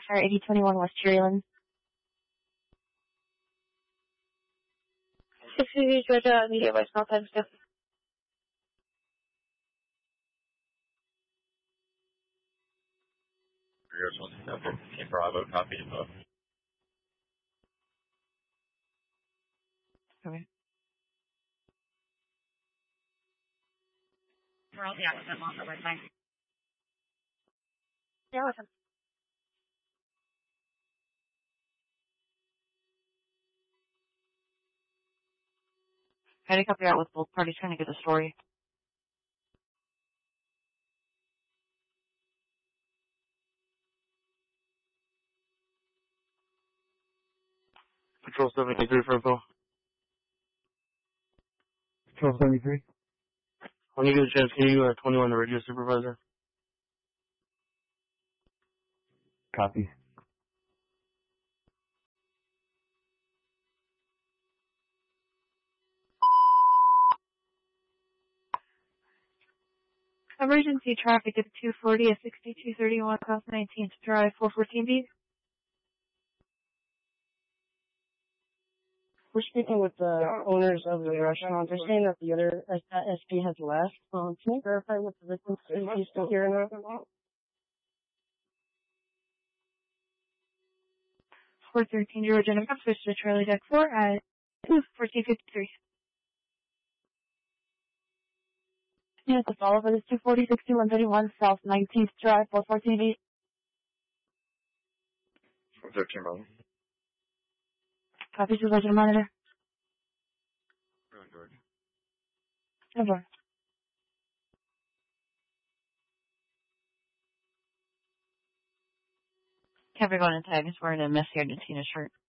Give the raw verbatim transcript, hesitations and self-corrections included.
Fire eighty twenty-one West Cherryland. six fifty Georgia, immediate voicemail time skip. Team Bravo, copy. Okay. We're all the accident longer by time. Yeah, with him. How do you copy out with both parties trying to get the story? Control seventy-three for info. Control seventy-three. When you get a chance, can you uh, twenty-one the radio supervisor? Copy. Emergency traffic at two forty at sixty-two thirty-one South nineteenth Drive, four fourteen B. We're speaking with the owners of the restaurant. They're saying that the other S P has left. Um, can you verify what the victim is? He's still here or not? four thirteen Georgia, and I'm switch to Charlie Deck four at fourteen fifty-three. Yes, the follow-up is two forty sixty-one thirty-one South nineteenth Drive, four fourteen B. thirteen Bravo. Copy, supervisor monitor. Georgia. Over. Can't be going in tag. He's wearing a messy Argentina shirt.